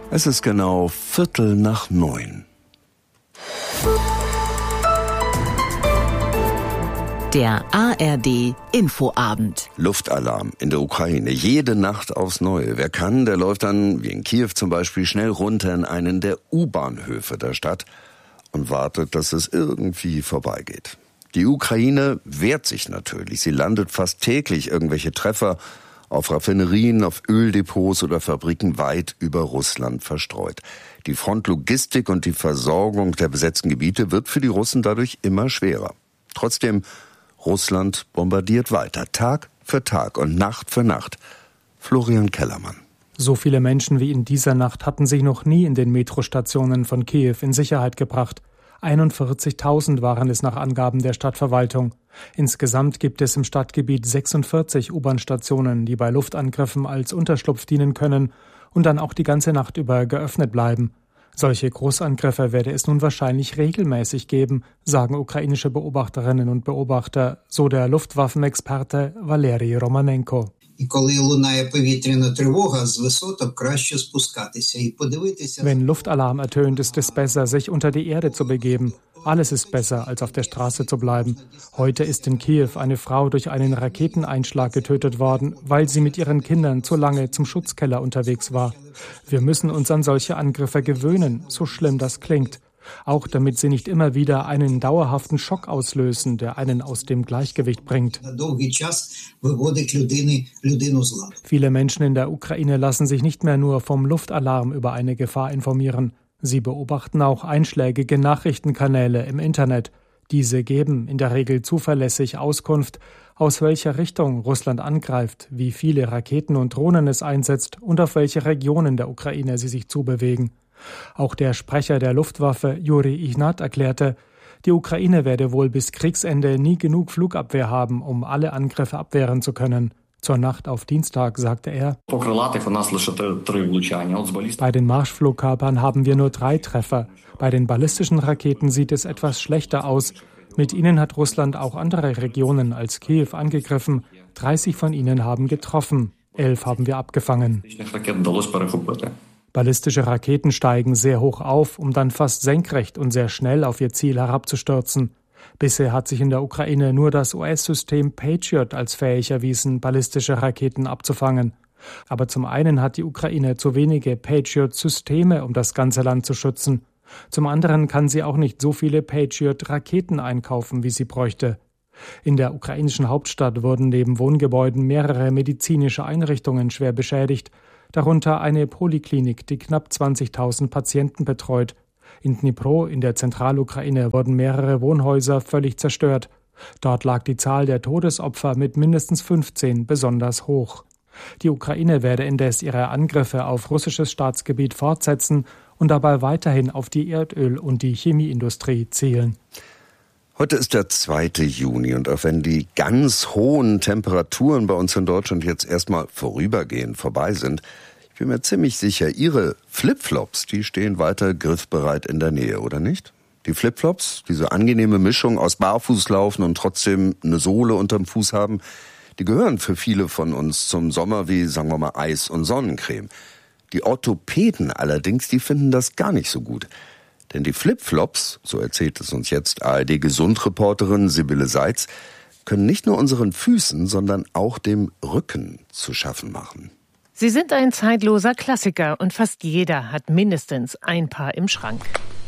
Es ist genau 8:45. Der ARD Infoabend. Luftalarm in der Ukraine, jede Nacht aufs Neue. Wer kann, der läuft dann, wie in Kiew zum Beispiel, schnell runter in einen der U-Bahnhöfe der Stadt und wartet, dass es irgendwie vorbeigeht. Die Ukraine wehrt sich natürlich. Sie landet fast täglich irgendwelche Treffer auf Raffinerien, auf Öldepots oder Fabriken weit über Russland verstreut. Die Frontlogistik und die Versorgung der besetzten Gebiete wird für die Russen dadurch immer schwerer. Trotzdem, Russland bombardiert weiter, Tag für Tag und Nacht für Nacht. Florian Kellermann. So viele Menschen wie in dieser Nacht hatten sich noch nie in den Metrostationen von Kiew in Sicherheit gebracht. 41.000 waren es nach Angaben der Stadtverwaltung. Insgesamt gibt es im Stadtgebiet 46 U-Bahn-Stationen, die bei Luftangriffen als Unterschlupf dienen können und dann auch die ganze Nacht über geöffnet bleiben. Solche Großangriffe werde es nun wahrscheinlich regelmäßig geben, sagen ukrainische Beobachterinnen und Beobachter, so der Luftwaffenexperte Valeri Romanenko. Wenn Luftalarm ertönt, ist es besser, sich unter die Erde zu begeben. Alles ist besser, als auf der Straße zu bleiben. Heute ist in Kiew eine Frau durch einen Raketeneinschlag getötet worden, weil sie mit ihren Kindern zu lange zum Schutzkeller unterwegs war. Wir müssen uns an solche Angriffe gewöhnen, so schlimm das klingt. Auch damit sie nicht immer wieder einen dauerhaften Schock auslösen, der einen aus dem Gleichgewicht bringt. Viele Menschen in der Ukraine lassen sich nicht mehr nur vom Luftalarm über eine Gefahr informieren. Sie beobachten auch einschlägige Nachrichtenkanäle im Internet. Diese geben in der Regel zuverlässig Auskunft, aus welcher Richtung Russland angreift, wie viele Raketen und Drohnen es einsetzt und auf welche Regionen der Ukraine sie sich zubewegen. Auch der Sprecher der Luftwaffe, Juri Ignat, erklärte, die Ukraine werde wohl bis Kriegsende nie genug Flugabwehr haben, um alle Angriffe abwehren zu können. Zur Nacht auf Dienstag sagte er, bei den Marschflugkörpern haben wir nur 3 Treffer. Bei den ballistischen Raketen sieht es etwas schlechter aus. Mit ihnen hat Russland auch andere Regionen als Kiew angegriffen. 30 von ihnen haben getroffen. 11 haben wir abgefangen. Ballistische Raketen steigen sehr hoch auf, um dann fast senkrecht und sehr schnell auf ihr Ziel herabzustürzen. Bisher hat sich in der Ukraine nur das US-System Patriot als fähig erwiesen, ballistische Raketen abzufangen. Aber zum einen hat die Ukraine zu wenige Patriot-Systeme, um das ganze Land zu schützen. Zum anderen kann sie auch nicht so viele Patriot-Raketen einkaufen, wie sie bräuchte. In der ukrainischen Hauptstadt wurden neben Wohngebäuden mehrere medizinische Einrichtungen schwer beschädigt, darunter eine Poliklinik, die knapp 20.000 Patienten betreut. In Dnipro, in der Zentralukraine, wurden mehrere Wohnhäuser völlig zerstört. Dort lag die Zahl der Todesopfer mit mindestens 15 besonders hoch. Die Ukraine werde indes ihre Angriffe auf russisches Staatsgebiet fortsetzen und dabei weiterhin auf die Erdöl- und die Chemieindustrie zielen. Heute ist der 2. Juni und auch wenn die ganz hohen Temperaturen bei uns in Deutschland jetzt erstmal vorübergehend vorbei sind, ich bin mir ziemlich sicher, Ihre Flipflops, die stehen weiter griffbereit in der Nähe, oder nicht? Die Flipflops, diese angenehme Mischung aus Barfußlaufen und trotzdem eine Sohle unterm Fuß haben, die gehören für viele von uns zum Sommer wie, sagen wir mal, Eis und Sonnencreme. Die Orthopäden allerdings, die finden das gar nicht so gut. Denn die Flipflops, so erzählt es uns jetzt ARD-Gesundreporterin Sibylle Seitz, können nicht nur unseren Füßen, sondern auch dem Rücken zu schaffen machen. Sie sind ein zeitloser Klassiker und fast jeder hat mindestens ein Paar im Schrank.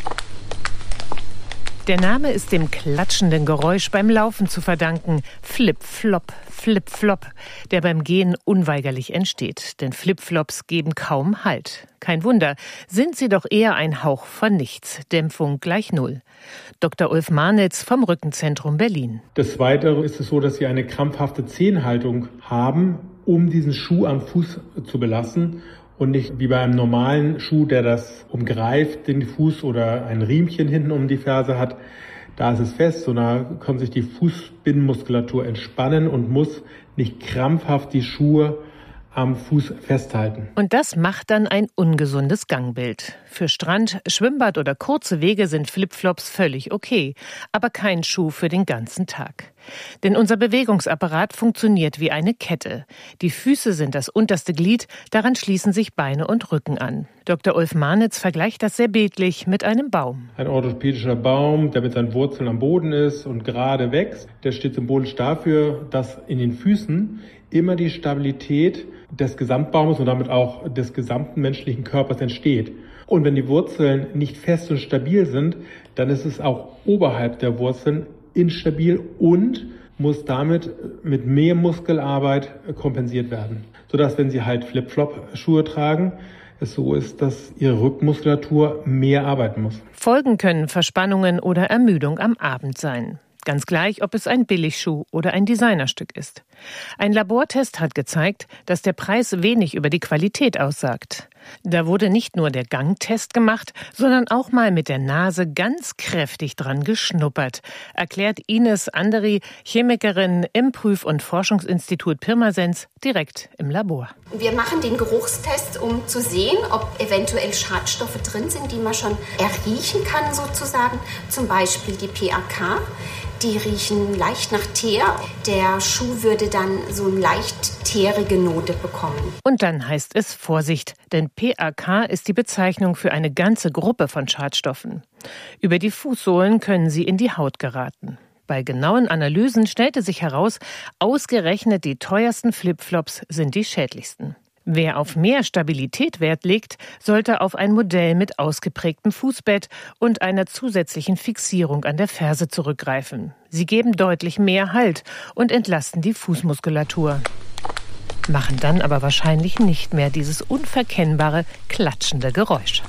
Der Name ist dem klatschenden Geräusch beim Laufen zu verdanken. Flip-Flop, Flip-Flop, der beim Gehen unweigerlich entsteht. Denn Flipflops geben kaum Halt. Kein Wunder, sind sie doch eher ein Hauch von nichts. Dämpfung gleich 0. Dr. Ulf Marnitz vom Rückenzentrum Berlin. Des Weiteren ist es so, dass sie eine krampfhafte Zehenhaltung haben, um diesen Schuh am Fuß zu belassen. Und nicht wie bei einem normalen Schuh, der das umgreift, den Fuß oder ein Riemchen hinten um die Ferse hat. Da ist es fest, sondern kann sich die Fußbindenmuskulatur entspannen und muss nicht krampfhaft die Schuhe am Fuß festhalten. Und das macht dann ein ungesundes Gangbild. Für Strand, Schwimmbad oder kurze Wege sind Flipflops völlig okay, aber kein Schuh für den ganzen Tag. Denn unser Bewegungsapparat funktioniert wie eine Kette. Die Füße sind das unterste Glied, daran schließen sich Beine und Rücken an. Dr. Ulf Marnitz vergleicht das sehr bildlich mit einem Baum. Ein orthopädischer Baum, der mit seinen Wurzeln am Boden ist und gerade wächst, der steht symbolisch dafür, dass in den Füßen immer die Stabilität des Gesamtbaumes und damit auch des gesamten menschlichen Körpers entsteht. Und wenn die Wurzeln nicht fest und stabil sind, dann ist es auch oberhalb der Wurzeln instabil und muss damit mit mehr Muskelarbeit kompensiert werden. Sodass, wenn Sie halt Flip-Flop-Schuhe tragen, es so ist, dass Ihre Rückmuskulatur mehr arbeiten muss. Folgen können Verspannungen oder Ermüdung am Abend sein. Ganz gleich, ob es ein Billigschuh oder ein Designerstück ist. Ein Labortest hat gezeigt, dass der Preis wenig über die Qualität aussagt. Da wurde nicht nur der Gangtest gemacht, sondern auch mal mit der Nase ganz kräftig dran geschnuppert, erklärt Ines Anderi, Chemikerin im Prüf- und Forschungsinstitut Pirmasens, direkt im Labor. Wir machen den Geruchstest, um zu sehen, ob eventuell Schadstoffe drin sind, die man schon erriechen kann sozusagen. Zum Beispiel die PAK. Die riechen leicht nach Teer. Der Schuh würde dann so eine leicht teerige Note bekommen. Und dann heißt es Vorsicht, denn PAK ist die Bezeichnung für eine ganze Gruppe von Schadstoffen. Über die Fußsohlen können sie in die Haut geraten. Bei genauen Analysen stellte sich heraus, ausgerechnet die teuersten Flipflops sind die schädlichsten. Wer auf mehr Stabilität Wert legt, sollte auf ein Modell mit ausgeprägtem Fußbett und einer zusätzlichen Fixierung an der Ferse zurückgreifen. Sie geben deutlich mehr Halt und entlasten die Fußmuskulatur. Machen dann aber wahrscheinlich nicht mehr dieses unverkennbare, klatschende Geräusch.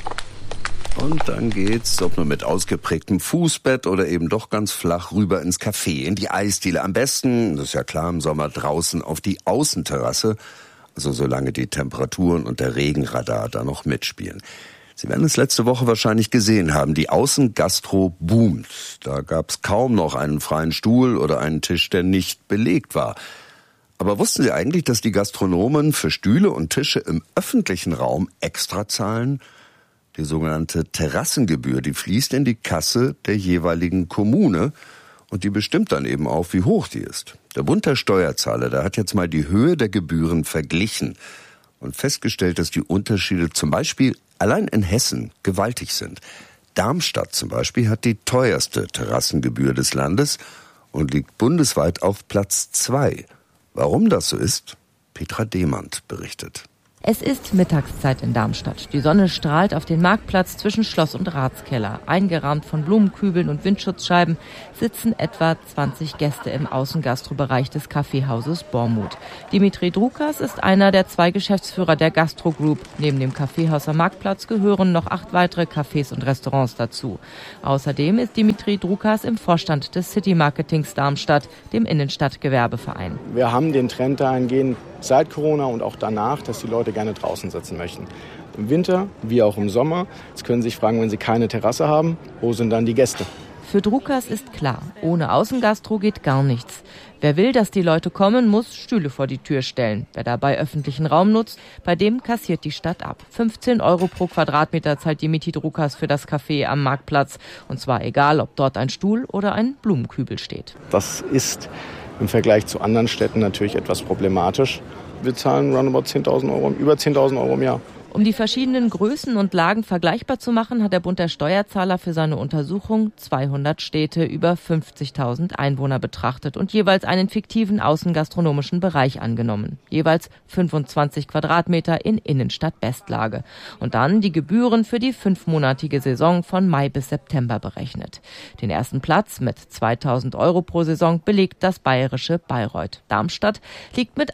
Und dann geht's, ob nur mit ausgeprägtem Fußbett oder eben doch ganz flach, rüber ins Café, in die Eisdiele. Am besten, das ist ja klar, im Sommer draußen auf die Außenterrasse. Also solange die Temperaturen und der Regenradar da noch mitspielen. Sie werden es letzte Woche wahrscheinlich gesehen haben, die Außengastro boomt. Da gab's kaum noch einen freien Stuhl oder einen Tisch, der nicht belegt war. Aber wussten Sie eigentlich, dass die Gastronomen für Stühle und Tische im öffentlichen Raum extra zahlen? Die sogenannte Terrassengebühr, die fließt in die Kasse der jeweiligen Kommune und die bestimmt dann eben auch, wie hoch die ist. Der Bund der Steuerzahler, der hat jetzt mal die Höhe der Gebühren verglichen und festgestellt, dass die Unterschiede zum Beispiel allein in Hessen gewaltig sind. Darmstadt zum Beispiel hat die teuerste Terrassengebühr des Landes und liegt bundesweit auf Platz 2. Warum das so ist? Petra Demand berichtet. Es ist Mittagszeit in Darmstadt. Die Sonne strahlt auf den Marktplatz zwischen Schloss und Ratskeller. Eingerahmt von Blumenkübeln und Windschutzscheiben sitzen etwa 20 Gäste im Außengastrobereich des Kaffeehauses Bormuth. Dimitri Drukas ist einer der 2 Geschäftsführer der Gastro Group. Neben dem Kaffeehaus am Marktplatz gehören noch 8 weitere Cafés und Restaurants dazu. Außerdem ist Dimitri Drukas im Vorstand des City Marketings Darmstadt, dem Innenstadtgewerbeverein. Wir haben den Trend dahingehend seit Corona und auch danach, dass die Leute gerne draußen sitzen möchten. Im Winter wie auch im Sommer. Jetzt können Sie sich fragen, wenn Sie keine Terrasse haben, wo sind dann die Gäste? Für Drukas ist klar, ohne Außengastro geht gar nichts. Wer will, dass die Leute kommen, muss Stühle vor die Tür stellen. Wer dabei öffentlichen Raum nutzt, bei dem kassiert die Stadt ab. 15 € pro Quadratmeter zahlt Dimitri Drukas für das Café am Marktplatz. Und zwar egal, ob dort ein Stuhl oder ein Blumenkübel steht. Das ist im Vergleich zu anderen Städten natürlich etwas problematisch. Wir zahlen roundabout 10.000 €, über 10.000 € im Jahr. Um die verschiedenen Größen und Lagen vergleichbar zu machen, hat der Bund der Steuerzahler für seine Untersuchung 200 Städte über 50.000 Einwohner betrachtet und jeweils einen fiktiven außengastronomischen Bereich angenommen. Jeweils 25 Quadratmeter in Innenstadt-Bestlage. Und dann die Gebühren für die 5-monatige Saison von Mai bis September berechnet. Den ersten Platz mit 2.000 € pro Saison belegt das bayerische Bayreuth. Darmstadt liegt mit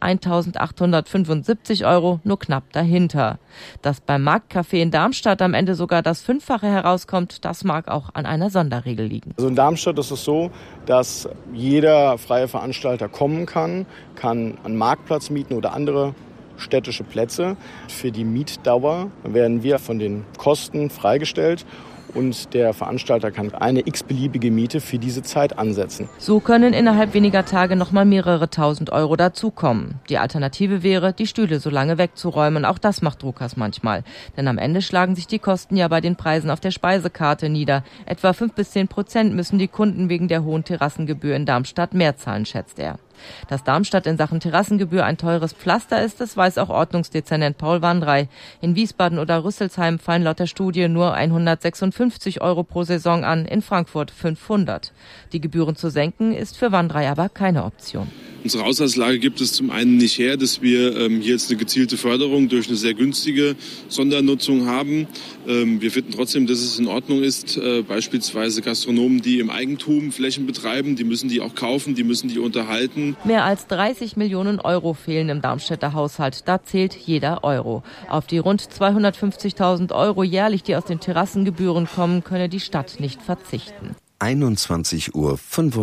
1.875 € nur knapp dahinter. Dass beim Marktcafé in Darmstadt am Ende sogar das 5-fache herauskommt, das mag auch an einer Sonderregel liegen. Also in Darmstadt ist es so, dass jeder freie Veranstalter kommen kann einen Marktplatz mieten oder andere städtische Plätze. Für die Mietdauer werden wir von den Kosten freigestellt und der Veranstalter kann eine x-beliebige Miete für diese Zeit ansetzen. So können innerhalb weniger Tage nochmal mehrere 1.000 Euro dazukommen. Die Alternative wäre, die Stühle so lange wegzuräumen. Auch das macht Druckers manchmal. Denn am Ende schlagen sich die Kosten ja bei den Preisen auf der Speisekarte nieder. Etwa 5-10% müssen die Kunden wegen der hohen Terrassengebühr in Darmstadt mehr zahlen, schätzt er. Dass Darmstadt in Sachen Terrassengebühr ein teures Pflaster ist, das weiß auch Ordnungsdezernent Paul Wandrei. In Wiesbaden oder Rüsselsheim fallen laut der Studie nur 156 Euro pro Saison an, in Frankfurt 500. Die Gebühren zu senken ist für Wandrei aber keine Option. Unsere Haushaltslage gibt es zum einen nicht her, dass wir hier jetzt eine gezielte Förderung durch eine sehr günstige Sondernutzung haben. Wir finden trotzdem, dass es in Ordnung ist, beispielsweise Gastronomen, die im Eigentum Flächen betreiben, die müssen die auch kaufen, die müssen die unterhalten. Mehr als 30 Millionen Euro fehlen im Darmstädter Haushalt. Da zählt jeder Euro. Auf die rund 250.000 Euro jährlich, die aus den Terrassengebühren kommen, könne die Stadt nicht verzichten. 21:25 Uhr.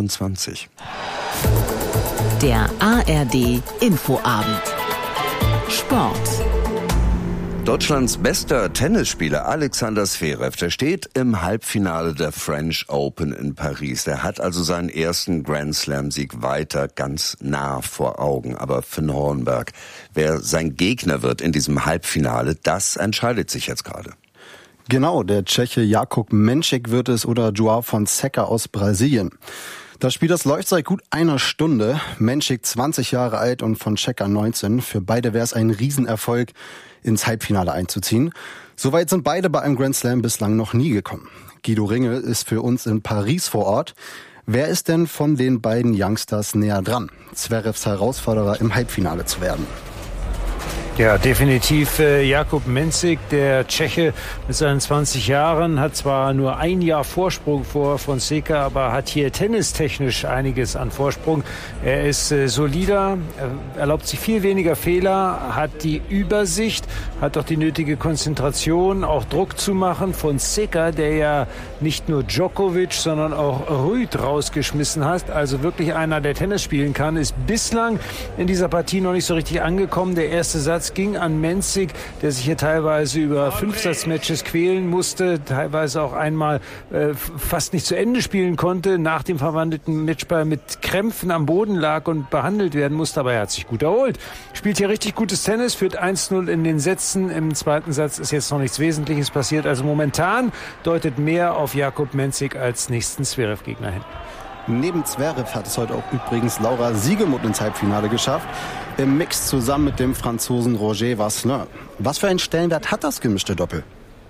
Der ARD Infoabend. Sport. Deutschlands bester Tennisspieler Alexander Zverev, der steht im Halbfinale der French Open in Paris. Der hat also seinen ersten Grand Slam-Sieg weiter ganz nah vor Augen. Aber Finn Hornberg, wer sein Gegner wird in diesem Halbfinale, das entscheidet sich jetzt gerade. Genau, der Tscheche Jakub Menšík wird es oder João Fonseca aus Brasilien. Das Spiel, das läuft seit gut einer Stunde. Menšík 20 Jahre alt und Fonseca 19. Für beide wäre es ein Riesenerfolg, ins Halbfinale einzuziehen. Soweit sind beide bei einem Grand Slam bislang noch nie gekommen. Guido Ringel ist für uns in Paris vor Ort. Wer ist denn von den beiden Youngsters näher dran, Zverevs Herausforderer im Halbfinale zu werden? Ja, definitiv Jakub Menšík, der Tscheche mit seinen 20 Jahren, hat zwar nur ein Jahr Vorsprung vor Fonseca, aber hat hier tennistechnisch einiges an Vorsprung. Er ist solider, erlaubt sich viel weniger Fehler, hat die Übersicht, hat auch die nötige Konzentration, auch Druck zu machen. Fonseca, der ja nicht nur Djokovic, sondern auch Ruud rausgeschmissen hat, also wirklich einer, der Tennis spielen kann, ist bislang in dieser Partie noch nicht so richtig angekommen. Der erste Satz ging an Menšík, der sich hier teilweise über 5-Satz-Matches quälen musste, teilweise auch einmal fast nicht zu Ende spielen konnte, nach dem verwandelten Matchball mit Krämpfen am Boden lag und behandelt werden musste, aber er hat sich gut erholt. Spielt hier richtig gutes Tennis, führt 1-0 in den Sätzen. Im zweiten Satz ist jetzt noch nichts Wesentliches passiert, also momentan deutet mehr auf Jakub Menšík als nächsten Zverev-Gegner hin. Neben Zverev hat es heute auch übrigens Laura Siegemund ins Halbfinale geschafft. Im Mix zusammen mit dem Franzosen Roger Vasselin. Was für einen Stellenwert hat das gemischte Doppel?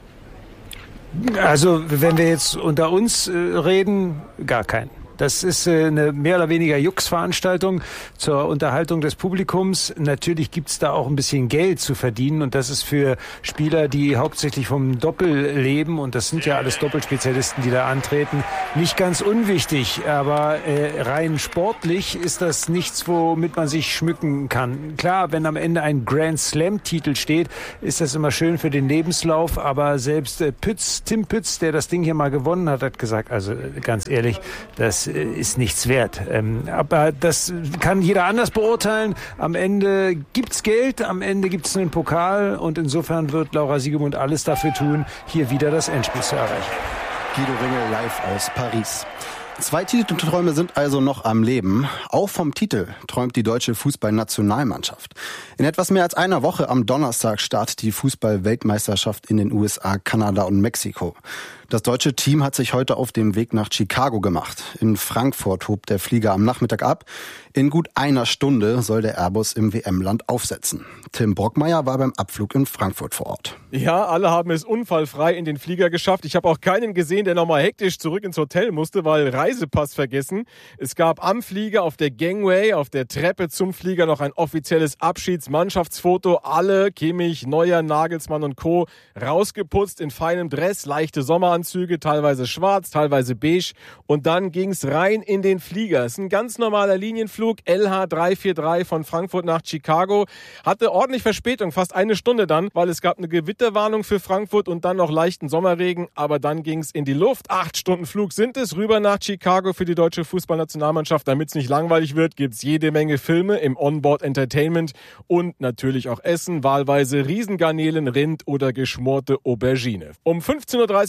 Also, wenn wir jetzt unter uns reden, gar keinen. Das ist eine mehr oder weniger Jux-Veranstaltung zur Unterhaltung des Publikums. Natürlich gibt's da auch ein bisschen Geld zu verdienen und das ist für Spieler, die hauptsächlich vom Doppel leben, und das sind ja alles Doppelspezialisten, die da antreten, nicht ganz unwichtig. Aber rein sportlich ist das nichts, womit man sich schmücken kann. Klar, wenn am Ende ein Grand Slam-Titel steht, ist das immer schön für den Lebenslauf, aber selbst Tim Pütz, der das Ding hier mal gewonnen hat, hat gesagt, also ganz ehrlich, das ist nichts wert. Aber das kann jeder anders beurteilen. Am Ende gibt's Geld, am Ende gibt's einen Pokal und insofern wird Laura Siegemund alles dafür tun, hier wieder das Endspiel zu erreichen. Guido Ringel live aus Paris. 2 Titelträume sind also noch am Leben. Auch vom Titel träumt die deutsche Fußballnationalmannschaft. In etwas mehr als einer Woche am Donnerstag startet die Fußball-Weltmeisterschaft in den USA, Kanada und Mexiko. Das deutsche Team hat sich heute auf dem Weg nach Chicago gemacht. In Frankfurt hob der Flieger am Nachmittag ab. In gut einer Stunde soll der Airbus im WM-Land aufsetzen. Tim Brockmeier war beim Abflug in Frankfurt vor Ort. Ja, alle haben es unfallfrei in den Flieger geschafft. Ich habe auch keinen gesehen, der nochmal hektisch zurück ins Hotel musste, weil Reisepass vergessen. Es gab am Flieger auf der Gangway, auf der Treppe zum Flieger noch ein offizielles Abschiedsmannschaftsfoto. Alle, Kimmich, Neuer, Nagelsmann und Co. rausgeputzt in feinem Dress, leichte Sommeranzüge, teilweise schwarz, teilweise beige. Und dann ging's rein in den Flieger. Es ist ein ganz normaler Linienflug, LH 343 von Frankfurt nach Chicago. Hatte ordentlich Verspätung, fast eine Stunde dann, weil es gab eine Gewitterwarnung für Frankfurt und dann noch leichten Sommerregen. Aber dann ging's in die Luft. 8 Stunden Flug sind es, rüber nach Chicago für die deutsche Fußballnationalmannschaft. Damit es nicht langweilig wird, gibt's jede Menge Filme im Onboard Entertainment und natürlich auch Essen, wahlweise Riesengarnelen, Rind oder geschmorte Aubergine. Um 15.30 Uhr Ortszeit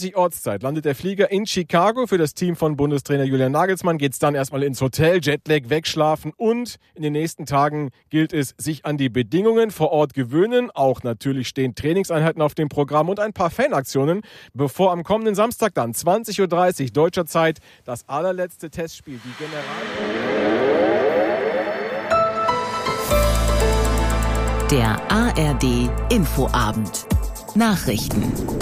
Urlaubszeit landet der Flieger in Chicago. Für das Team von Bundestrainer Julian Nagelsmann geht's dann erstmal ins Hotel, Jetlag wegschlafen und in den nächsten Tagen gilt es, sich an die Bedingungen vor Ort gewöhnen. Auch natürlich stehen Trainingseinheiten auf dem Programm und ein paar Fanaktionen, bevor am kommenden Samstag dann 20.30 Uhr deutscher Zeit das allerletzte Testspiel, die Der ARD Infoabend. Nachrichten.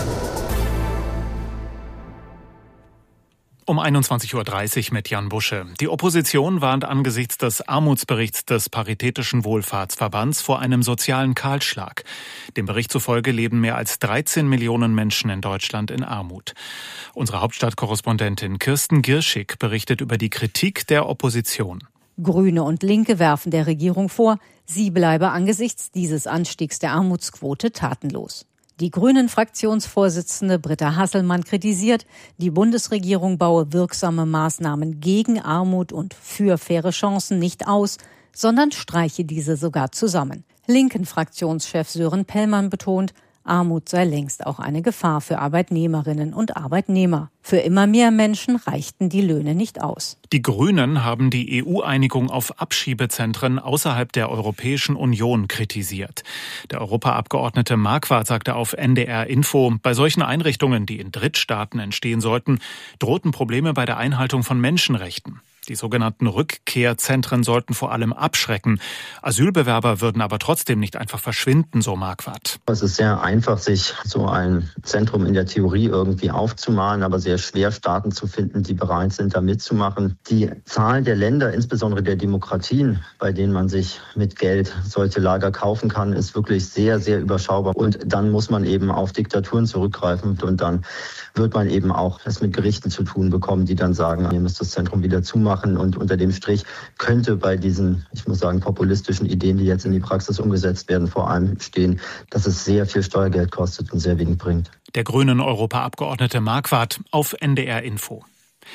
Um 21.30 Uhr mit Jan Busche. Die Opposition warnt angesichts des Armutsberichts des Paritätischen Wohlfahrtsverbands vor einem sozialen Kahlschlag. Dem Bericht zufolge leben mehr als 13 Millionen Menschen in Deutschland in Armut. Unsere Hauptstadtkorrespondentin Kirsten Girschig berichtet über die Kritik der Opposition. Grüne und Linke werfen der Regierung vor, sie bleibe angesichts dieses Anstiegs der Armutsquote tatenlos. Die Grünen-Fraktionsvorsitzende Britta Hasselmann kritisiert, die Bundesregierung baue wirksame Maßnahmen gegen Armut und für faire Chancen nicht aus, sondern streiche diese sogar zusammen. Linken-Fraktionschef Sören Pellmann betont, Armut sei längst auch eine Gefahr für Arbeitnehmerinnen und Arbeitnehmer. Für immer mehr Menschen reichten die Löhne nicht aus. Die Grünen haben die EU-Einigung auf Abschiebezentren außerhalb der Europäischen Union kritisiert. Der Europaabgeordnete Marquardt sagte auf NDR Info, bei solchen Einrichtungen, die in Drittstaaten entstehen sollten, drohten Probleme bei der Einhaltung von Menschenrechten. Die sogenannten Rückkehrzentren sollten vor allem abschrecken. Asylbewerber würden aber trotzdem nicht einfach verschwinden, so Marquardt. Es ist sehr einfach, sich so ein Zentrum in der Theorie irgendwie aufzumalen, aber sehr schwer Staaten zu finden, die bereit sind, da mitzumachen. Die Zahl der Länder, insbesondere der Demokratien, bei denen man sich mit Geld solche Lager kaufen kann, ist wirklich sehr, sehr überschaubar. Und dann muss man eben auf Diktaturen zurückgreifen und dann wird man eben auch es mit Gerichten zu tun bekommen, die dann sagen, ihr müsst das Zentrum wieder zumachen. Und unter dem Strich könnte bei diesen, ich muss sagen, populistischen Ideen, die jetzt in die Praxis umgesetzt werden, vor allem stehen, dass es sehr viel Steuergeld kostet und sehr wenig bringt. Der grünen Europaabgeordnete Marquardt auf NDR Info.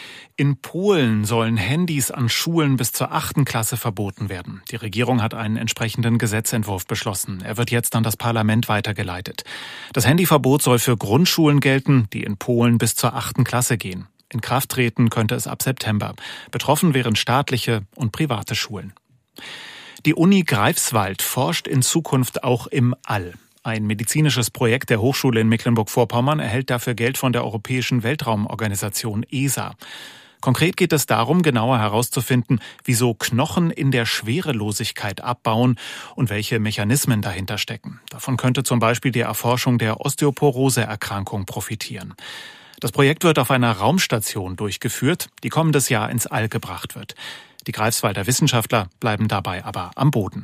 In Polen sollen Handys an Schulen bis zur 8. Klasse verboten werden. Die Regierung hat einen entsprechenden Gesetzentwurf beschlossen. Er wird jetzt an das Parlament weitergeleitet. Das Handyverbot soll für Grundschulen gelten, die in Polen bis zur 8. Klasse gehen. In Kraft treten könnte es ab September. Betroffen wären staatliche und private Schulen. Die Uni Greifswald forscht in Zukunft auch im All. Ein medizinisches Projekt der Hochschule in Mecklenburg-Vorpommern erhält dafür Geld von der Europäischen Weltraumorganisation ESA. Konkret geht es darum, genauer herauszufinden, wieso Knochen in der Schwerelosigkeit abbauen und welche Mechanismen dahinter stecken. Davon könnte zum Beispiel die Erforschung der Osteoporose-Erkrankung profitieren. Das Projekt wird auf einer Raumstation durchgeführt, die kommendes Jahr ins All gebracht wird. Die Greifswalder Wissenschaftler bleiben dabei aber am Boden.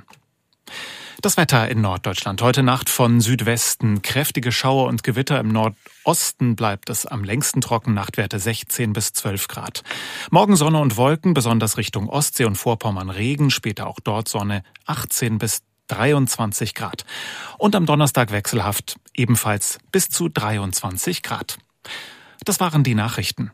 Das Wetter in Norddeutschland. Heute Nacht von Südwesten kräftige Schauer und Gewitter. Im Nordosten bleibt es am längsten trocken, Nachtwerte 16 bis 12 Grad. Morgen Sonne und Wolken, besonders Richtung Ostsee und Vorpommern Regen, später auch dort Sonne 18 bis 23 Grad. Und am Donnerstag wechselhaft ebenfalls bis zu 23 Grad. Das waren die Nachrichten.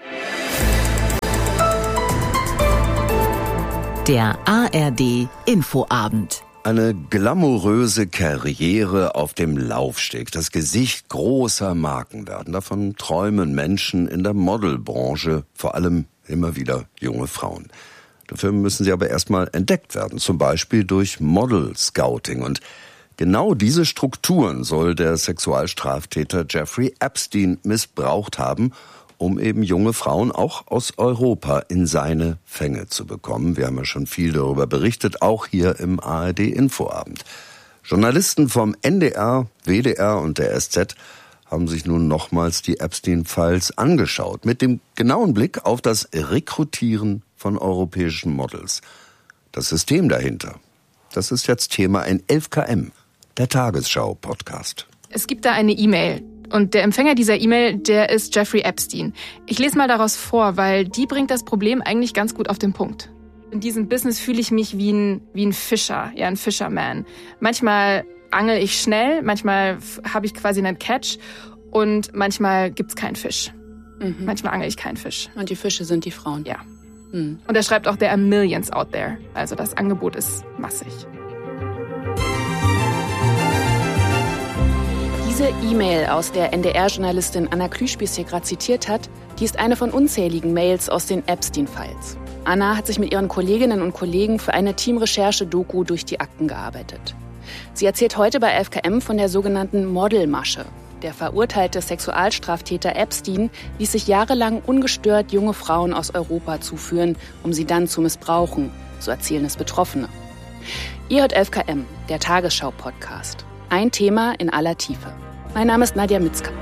Der ARD Infoabend. Eine glamouröse Karriere auf dem Laufsteg, das Gesicht großer Marken werden. Davon träumen Menschen in der Modelbranche, vor allem immer wieder junge Frauen. Dafür müssen sie aber erstmal entdeckt werden, zum Beispiel durch Model-Scouting. Und genau diese Strukturen soll der Sexualstraftäter Jeffrey Epstein missbraucht haben, um eben junge Frauen auch aus Europa in seine Fänge zu bekommen. Wir haben ja schon viel darüber berichtet, auch hier im ARD Infoabend. Journalisten vom NDR, WDR und der SZ haben sich nun nochmals die Epstein-Files angeschaut, mit dem genauen Blick auf das Rekrutieren von europäischen Models. Das System dahinter, das ist jetzt Thema in 11KM, der Tagesschau-Podcast. Es gibt da eine E-Mail. Und der Empfänger dieser E-Mail, der ist Jeffrey Epstein. Ich lese mal daraus vor, weil die bringt das Problem eigentlich ganz gut auf den Punkt. In diesem Business fühle ich mich wie ein Fischer, ja, ein Fisherman. Manchmal angel ich schnell, manchmal habe ich quasi einen Catch und manchmal gibt's keinen Fisch. Manchmal angel ich keinen Fisch. Und die Fische sind die Frauen? Ja. Und er schreibt auch, there are millions out there. Also das Angebot ist massig. Diese E-Mail, aus der NDR-Journalistin Anna Klüspies hier gerade zitiert hat, die ist eine von unzähligen Mails aus den Epstein-Files. Anna hat sich mit ihren Kolleginnen und Kollegen für eine Teamrecherche-Doku durch die Akten gearbeitet. Sie erzählt heute bei 11KM von der sogenannten Modelmasche. Der verurteilte Sexualstraftäter Epstein ließ sich jahrelang ungestört junge Frauen aus Europa zuführen, um sie dann zu missbrauchen, so erzählen es Betroffene. Ihr hört 11KM, der Tagesschau-Podcast. Ein Thema in aller Tiefe. Mein Name ist Nadja Mitzkat.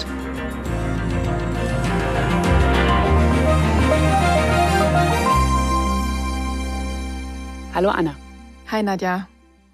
Hallo Anna. Hi Nadja.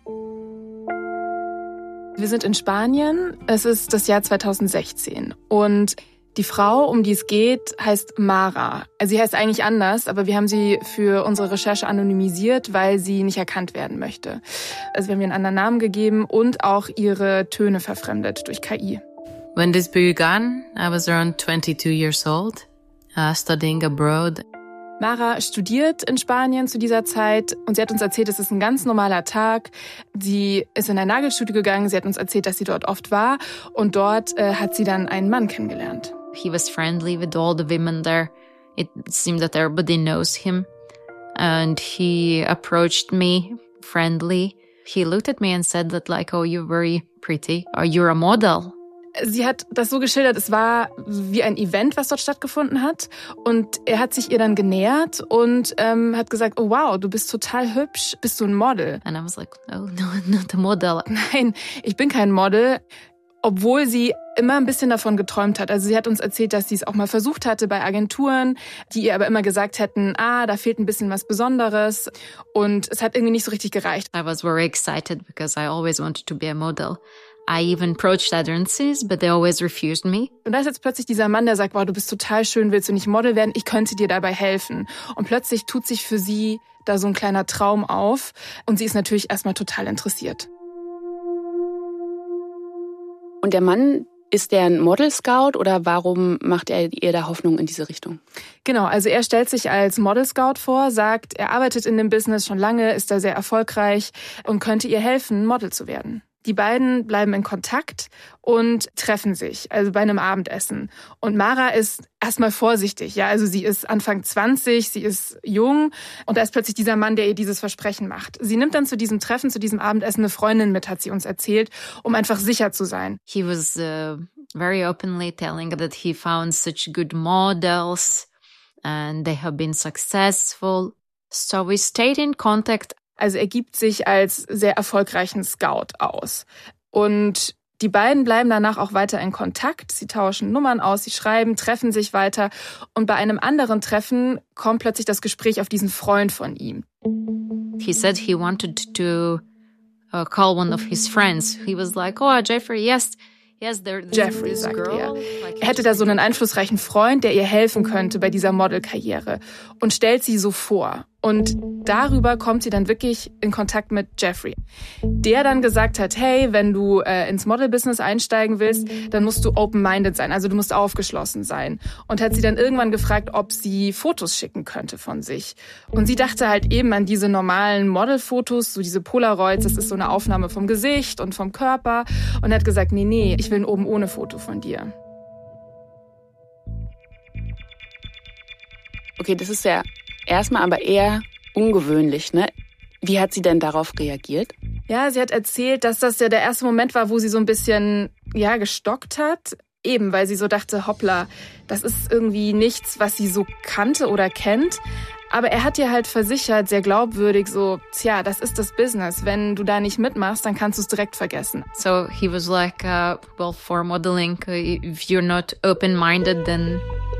Wir sind in Spanien. Es ist das Jahr 2016. Und die Frau, um die es geht, heißt Mara. Sie heißt eigentlich anders, aber wir haben sie für unsere Recherche anonymisiert, weil sie nicht erkannt werden möchte. Also wir haben ihr einen anderen Namen gegeben und auch ihre Töne verfremdet durch KI. When this began, I was around 22 years old, studying abroad. Mara studiert in Spanien zu dieser Zeit und sie hat uns erzählt, es ist ein ganz normaler Tag. Sie ist in ein Nagelstudio gegangen, sie hat uns erzählt, dass sie dort oft war und dort hat sie dann einen Mann kennengelernt. He was friendly with all the women there. It seemed that everybody knows him. And he approached me friendly. He looked at me and said that like, oh, you're very pretty. Or you're a model. Sie hat das so geschildert, es war wie ein Event, was dort stattgefunden hat. Und er hat sich ihr dann genähert und hat gesagt, oh wow, du bist total hübsch, bist du ein Model? And I was like, oh, no, not a model. Nein, ich bin kein Model. Obwohl sie immer ein bisschen davon geträumt hat. Also sie hat uns erzählt, dass sie es auch mal versucht hatte bei Agenturen, die ihr aber immer gesagt hätten, da fehlt ein bisschen was Besonderes. Und es hat irgendwie nicht so richtig gereicht. I was very excited because I always wanted to be a model. I even approached agencies, but they always refused me. Und da ist jetzt plötzlich dieser Mann, der sagt, wow, du bist total schön, willst du nicht Model werden? Ich könnte dir dabei helfen. Und plötzlich tut sich für sie da so ein kleiner Traum auf. Und sie ist natürlich erstmal total interessiert. Und der Mann, ist der ein Model-Scout oder warum macht er ihr da Hoffnung in diese Richtung? Genau, also er stellt sich als Model-Scout vor, sagt, er arbeitet in dem Business schon lange, ist da sehr erfolgreich und könnte ihr helfen, Model zu werden. Die beiden bleiben in Kontakt und treffen sich, also bei einem Abendessen. Und Mara ist erstmal vorsichtig, ja, also sie ist Anfang 20, sie ist jung und da ist plötzlich dieser Mann, der ihr dieses Versprechen macht. Sie nimmt dann zu diesem Treffen, zu diesem Abendessen eine Freundin mit, hat sie uns erzählt, um einfach sicher zu sein. He was very openly telling that he found such good models and they have been successful. So we stayed in contact. Also er gibt sich als sehr erfolgreichen Scout aus. Und die beiden bleiben danach auch weiter in Kontakt. Sie tauschen Nummern aus, sie schreiben, treffen sich weiter. Und bei einem anderen Treffen kommt plötzlich das Gespräch auf diesen Freund von ihm. He said he wanted to call one of his friends. He was like, oh, Jeffrey, yes. Jeffrey, sagt er. Er hätte da so einen einflussreichen Freund, der ihr helfen könnte bei dieser Modelkarriere und stellt sie so vor. Und darüber kommt sie dann wirklich in Kontakt mit Jeffrey, der dann gesagt hat, hey, wenn du ins Model-Business einsteigen willst, dann musst du open-minded sein, also du musst aufgeschlossen sein. Und hat sie dann irgendwann gefragt, ob sie Fotos schicken könnte von sich. Und sie dachte halt eben an diese normalen Model-Fotos, so diese Polaroids, das ist so eine Aufnahme vom Gesicht und vom Körper. Und hat gesagt, nee, ich will ein Oben-ohne-Foto von dir. Okay, das ist ja erstmal aber eher ungewöhnlich, ne? Wie hat sie denn darauf reagiert? Ja, sie hat erzählt, dass das ja der erste Moment war, wo sie so ein bisschen, gestockt hat. Eben, weil sie so dachte, hoppla, das ist irgendwie nichts, was sie so kannte oder kennt. Aber er hat ihr halt versichert, sehr glaubwürdig, so, das ist das Business. Wenn du da nicht mitmachst, dann kannst du es direkt vergessen. So he was like, well, for modeling, if you're not open-minded, then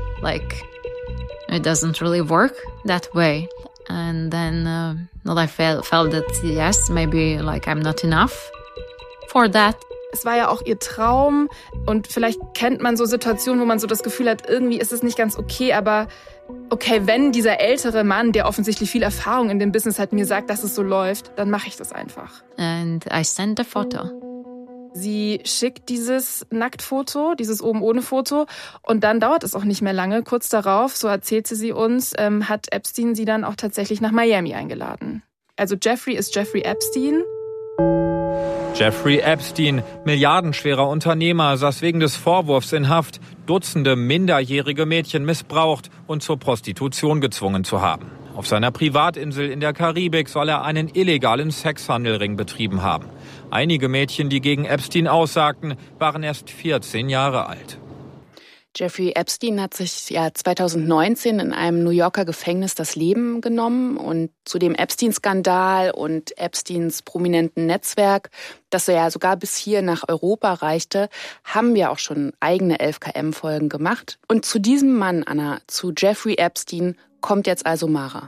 it doesn't really work that way. And then I felt that, yes, maybe I'm not enough for that. Es war ja auch ihr Traum und vielleicht kennt man so Situationen, wo man so das Gefühl hat, irgendwie ist es nicht ganz okay, aber okay, wenn dieser ältere Mann, der offensichtlich viel Erfahrung in dem Business hat, mir sagt, dass es so läuft, dann mache ich das einfach. And I sent a photo. Sie schickt dieses Nacktfoto, dieses Oben-ohne-Foto und dann dauert es auch nicht mehr lange. Kurz darauf, so erzählte sie uns, hat Epstein sie dann auch tatsächlich nach Miami eingeladen. Also Jeffrey ist Jeffrey Epstein. Jeffrey Epstein, milliardenschwerer Unternehmer, saß wegen des Vorwurfs in Haft, Dutzende minderjährige Mädchen missbraucht und zur Prostitution gezwungen zu haben. Auf seiner Privatinsel in der Karibik soll er einen illegalen Sexhandelring betrieben haben. Einige Mädchen, die gegen Epstein aussagten, waren erst 14 Jahre alt. Jeffrey Epstein hat sich ja 2019 in einem New Yorker Gefängnis das Leben genommen. Und zu dem Epstein-Skandal und Epsteins prominenten Netzwerk, das ja sogar bis hier nach Europa reichte, haben wir auch schon eigene 11KM-Folgen gemacht. Und zu diesem Mann, Anna, zu Jeffrey Epstein, kommt jetzt also Mara.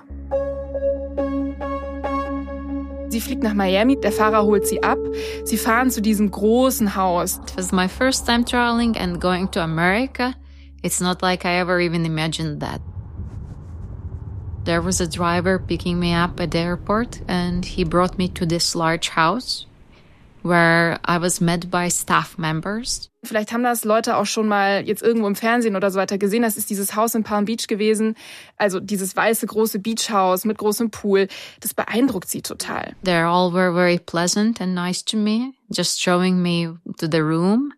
Sie fliegt nach Miami, der Fahrer holt sie ab. Sie fahren zu diesem großen Haus. It was my first time traveling and going to America. It's not like I ever even imagined that. There was a driver picking me up at the airport and he brought me to this large house where I was met by staff members. Vielleicht haben das Leute auch schon mal jetzt irgendwo im Fernsehen oder so weiter gesehen. Das ist dieses Haus in Palm Beach gewesen. Also dieses weiße, große Beachhaus mit großem Pool. Das beeindruckt sie total. They all were very pleasant and nice to me, just showing me to the room.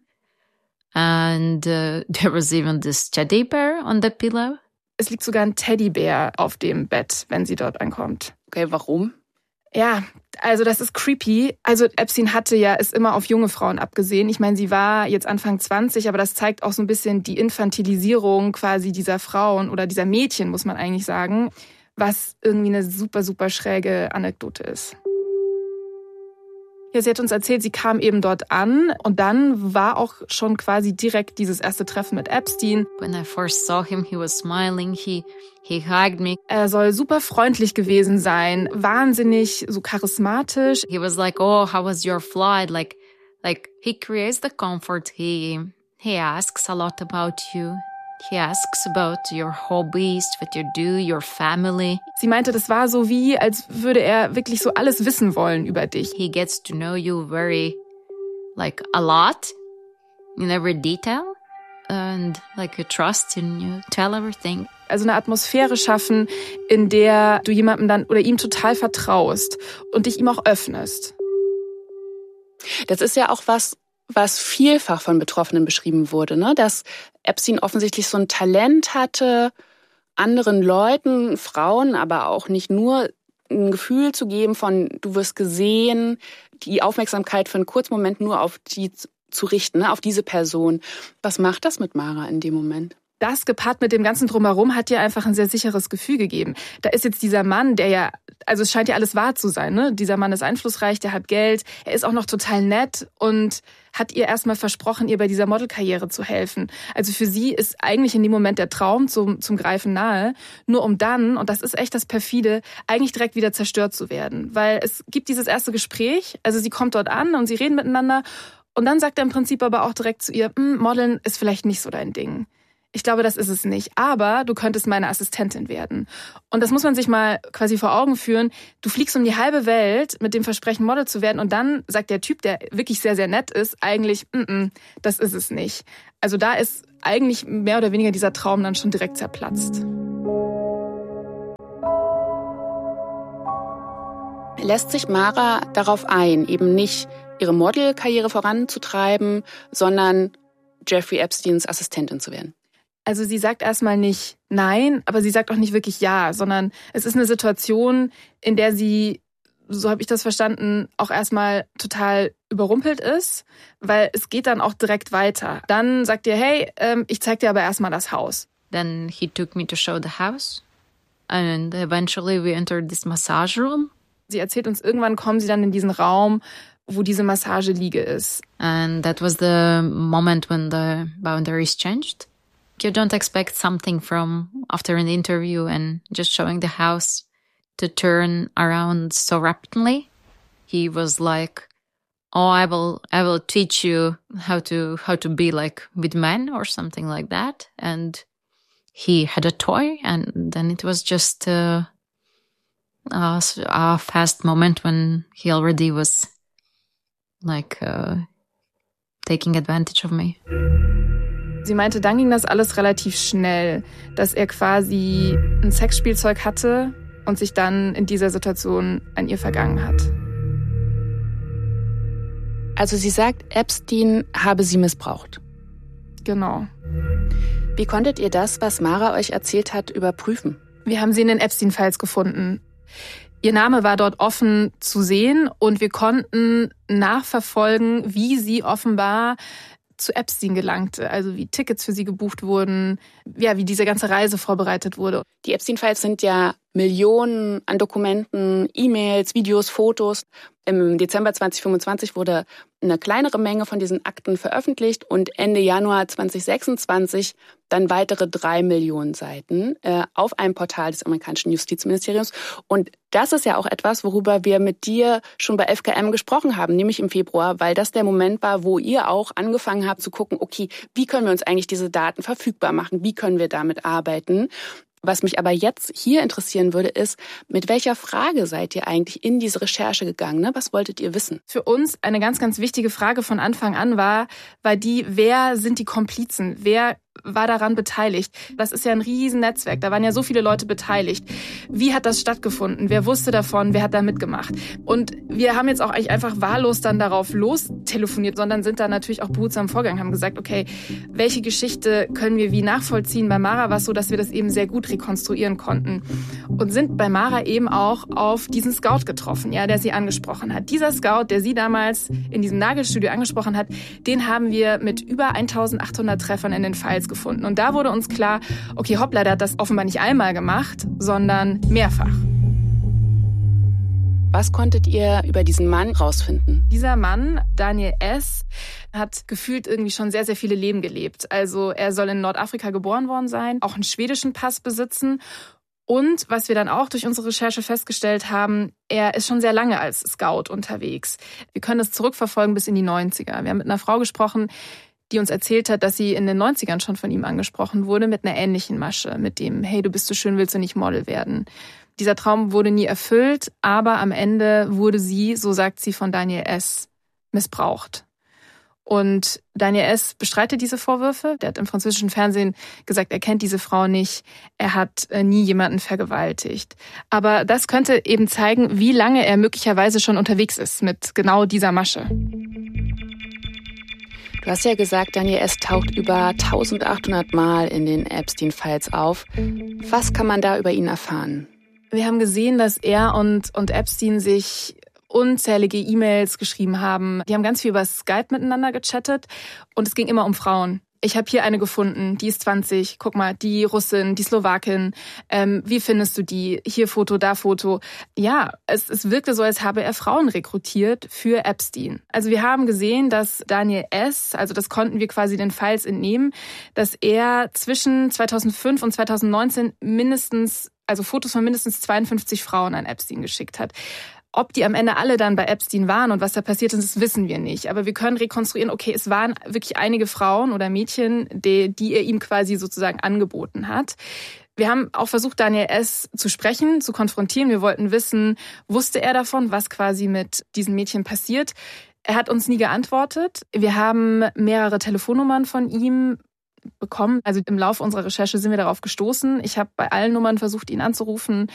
And there was even this teddy bear on the pillow. Es liegt sogar ein Teddybär auf dem Bett, wenn sie dort ankommt. Okay, warum? Ja, also das ist creepy. Also Epstein hatte ja es immer auf junge Frauen abgesehen. Ich meine, sie war jetzt Anfang 20, aber das zeigt auch so ein bisschen die Infantilisierung quasi dieser Frauen oder dieser Mädchen, muss man eigentlich sagen, was irgendwie eine super, super schräge Anekdote ist. Ja, sie hat uns erzählt, sie kam eben dort an und dann war auch schon quasi direkt dieses erste Treffen mit Epstein. When I first saw him, he was smiling, he hugged me. Er soll super freundlich gewesen sein, wahnsinnig so charismatisch. He was like, oh, how was your flight? Like he creates the comfort. He asks a lot about you. He asks about your hobbies, what you do, your family. Sie meinte, das war so wie, als würde er wirklich so alles wissen wollen über dich. He gets to know you very, a lot, in every detail. And you trust in you, tell everything. Also eine Atmosphäre schaffen, in der du jemandem dann oder ihm total vertraust und dich ihm auch öffnest. Das ist ja auch was vielfach von Betroffenen beschrieben wurde, ne? Dass Epstein offensichtlich so ein Talent hatte, anderen Leuten, Frauen, aber auch nicht nur, ein Gefühl zu geben von, du wirst gesehen, die Aufmerksamkeit für einen kurzen Moment nur auf die zu richten, ne? Auf diese Person. Was macht das mit Mara in dem Moment? Das gepaart mit dem ganzen Drumherum hat ihr einfach ein sehr sicheres Gefühl gegeben. Da ist jetzt dieser Mann, der ja, also es scheint ja alles wahr zu sein, ne? Dieser Mann ist einflussreich, der hat Geld, er ist auch noch total nett und hat ihr erstmal versprochen, ihr bei dieser Modelkarriere zu helfen. Also für sie ist eigentlich in dem Moment der Traum zum Greifen nahe, nur um dann, und das ist echt das Perfide, eigentlich direkt wieder zerstört zu werden. Weil es gibt dieses erste Gespräch, also sie kommt dort an und sie reden miteinander und dann sagt er im Prinzip aber auch direkt zu ihr, Modeln ist vielleicht nicht so dein Ding. Ich glaube, das ist es nicht. Aber du könntest meine Assistentin werden. Und das muss man sich mal quasi vor Augen führen. Du fliegst um die halbe Welt mit dem Versprechen, Model zu werden. Und dann sagt der Typ, der wirklich sehr, sehr nett ist, eigentlich, das ist es nicht. Also da ist eigentlich mehr oder weniger dieser Traum dann schon direkt zerplatzt. Lässt sich Mara darauf ein, eben nicht ihre Modelkarriere voranzutreiben, sondern Jeffrey Epsteins Assistentin zu werden? Also sie sagt erstmal nicht nein, aber sie sagt auch nicht wirklich ja, sondern es ist eine Situation, in der sie, so habe ich das verstanden, auch erstmal total überrumpelt ist, weil es geht dann auch direkt weiter. Dann sagt ihr, hey, ich zeig dir aber erstmal das Haus. Then he took me to show the house and eventually we entered this massage room. Sie erzählt uns, irgendwann kommen sie dann in diesen Raum, wo diese Massageliege ist. And that was the moment when the boundaries changed. You don't expect something from after an interview and just showing the house to turn around so rapidly. He was like, "Oh, I will teach you how to be like with men or something like that." And he had a toy, and then it was just a fast moment when he already was taking advantage of me. Sie meinte, dann ging das alles relativ schnell, dass er quasi ein Sexspielzeug hatte und sich dann in dieser Situation an ihr vergangen hat. Also sie sagt, Epstein habe sie missbraucht. Genau. Wie konntet ihr das, was Mara euch erzählt hat, überprüfen? Wir haben sie in den Epstein-Files gefunden. Ihr Name war dort offen zu sehen und wir konnten nachverfolgen, wie sie offenbar zu Epstein gelangte, also wie Tickets für sie gebucht wurden, ja, wie diese ganze Reise vorbereitet wurde. Die Epstein-Files sind ja Millionen an Dokumenten, E-Mails, Videos, Fotos. Im Dezember 2025 wurde eine kleinere Menge von diesen Akten veröffentlicht und Ende Januar 2026 dann weitere 3 Millionen Seiten auf einem Portal des amerikanischen Justizministeriums. Und das ist ja auch etwas, worüber wir mit dir schon bei FKM gesprochen haben, nämlich im Februar, weil das der Moment war, wo ihr auch angefangen habt zu gucken, okay, wie können wir uns eigentlich diese Daten verfügbar machen, wie können wir damit arbeiten? Was mich aber jetzt hier interessieren würde, ist, mit welcher Frage seid ihr eigentlich in diese Recherche gegangen? Ne? Was wolltet ihr wissen? Für uns eine ganz, ganz wichtige Frage von Anfang an war die, wer sind die Komplizen? Wer war daran beteiligt? Das ist ja ein Riesennetzwerk, da waren ja so viele Leute beteiligt. Wie hat das stattgefunden? Wer wusste davon? Wer hat da mitgemacht? Und wir haben jetzt auch eigentlich einfach wahllos dann darauf lostelefoniert, sondern sind da natürlich auch behutsam vorgegangen, haben gesagt, okay, welche Geschichte können wir wie nachvollziehen? Bei Mara war es so, dass wir das eben sehr gut rekonstruieren konnten und sind bei Mara eben auch auf diesen Scout getroffen, ja, der sie angesprochen hat. Dieser Scout, der sie damals in diesem Nagelstudio angesprochen hat, den haben wir mit über 1800 Treffern in den Files gefunden. Und da wurde uns klar, okay, hoppla, der hat das offenbar nicht einmal gemacht, sondern mehrfach. Was konntet ihr über diesen Mann rausfinden? Dieser Mann, Daniel S., hat gefühlt irgendwie schon sehr, sehr viele Leben gelebt. Also er soll in Nordafrika geboren worden sein, auch einen schwedischen Pass besitzen. Und was wir dann auch durch unsere Recherche festgestellt haben, er ist schon sehr lange als Scout unterwegs. Wir können das zurückverfolgen bis in die 90er. Wir haben mit einer Frau gesprochen, die uns erzählt hat, dass sie in den 90ern schon von ihm angesprochen wurde mit einer ähnlichen Masche, mit dem, hey, du bist so schön, willst du nicht Model werden? Dieser Traum wurde nie erfüllt, aber am Ende wurde sie, so sagt sie, von Daniel S. missbraucht. Und Daniel S. bestreitet diese Vorwürfe. Der hat im französischen Fernsehen gesagt, er kennt diese Frau nicht. Er hat nie jemanden vergewaltigt. Aber das könnte eben zeigen, wie lange er möglicherweise schon unterwegs ist mit genau dieser Masche. Du hast ja gesagt, Daniel S. taucht über 1800 Mal in den Epstein-Files auf. Was kann man da über ihn erfahren? Wir haben gesehen, dass er und Epstein sich unzählige E-Mails geschrieben haben. Die haben ganz viel über Skype miteinander gechattet und es ging immer um Frauen. Ich habe hier eine gefunden, die ist 20, guck mal, die Russin, die Slowakin, wie findest du die? Hier Foto, da Foto. Ja, es wirkte so, als habe er Frauen rekrutiert für Epstein. Also wir haben gesehen, dass Daniel S., also das konnten wir quasi den Files entnehmen, dass er zwischen 2005 und 2019 Fotos von mindestens 52 Frauen an Epstein geschickt hat. Ob die am Ende alle dann bei Epstein waren und was da passiert ist, das wissen wir nicht. Aber wir können rekonstruieren, okay, es waren wirklich einige Frauen oder Mädchen, die er ihm quasi sozusagen angeboten hat. Wir haben auch versucht, Daniel S. zu sprechen, zu konfrontieren. Wir wollten wissen, wusste er davon, was quasi mit diesen Mädchen passiert? Er hat uns nie geantwortet. Wir haben mehrere Telefonnummern von ihm bekommen. Also im Laufe unserer Recherche sind wir darauf gestoßen. Ich habe bei allen Nummern versucht, ihn anzurufen.